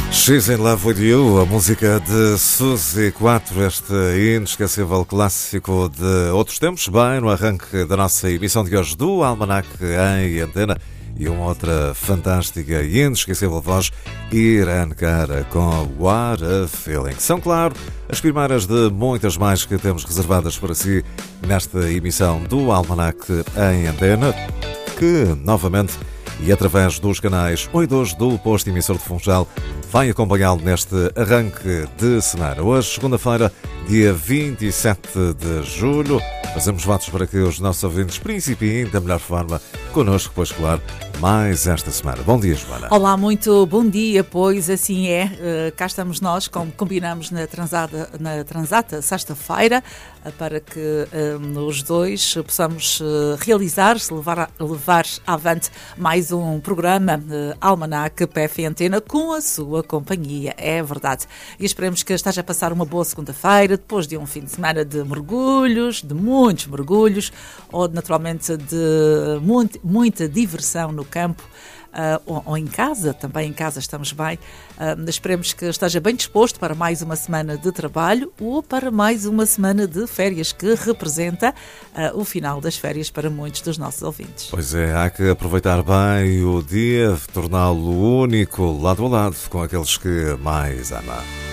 She's in Love with You, a música de Suzy 4, este inesquecível clássico de outros tempos, bem no arranque da nossa emissão de hoje do Almanac em Antena, e uma outra fantástica e inesquecível voz, Irene Cara, com What a Feeling. São, claro, as primeiras de muitas mais que temos reservadas para si nesta emissão do Almanac em Antena, que, novamente, e através dos canais 1 e 2 do posto emissor de Funchal, vai acompanhá-lo neste arranque de semana. Hoje, segunda-feira, dia 27 de julho, fazemos votos para que os nossos ouvintes principiem da melhor forma connosco, pois claro, mais esta semana. Bom dia, Joana. Olá, muito bom dia, pois assim é. Cá estamos nós, como combinamos na Transata sexta-feira, para que os dois possamos realizar-se, levar avante mais um programa Almanac PF Antena com a sua companhia, é verdade. E esperemos que esteja a passar uma boa segunda-feira, depois de um fim de semana de mergulhos, de muitos mergulhos, ou naturalmente de muita diversão no campo, ou em casa, também em casa estamos bem. Esperemos que esteja bem disposto para mais uma semana de trabalho ou para mais uma semana de férias, que representa o final das férias para muitos dos nossos ouvintes. Pois é, há que aproveitar bem o dia, torná-lo único, lado a lado, com aqueles que mais amam.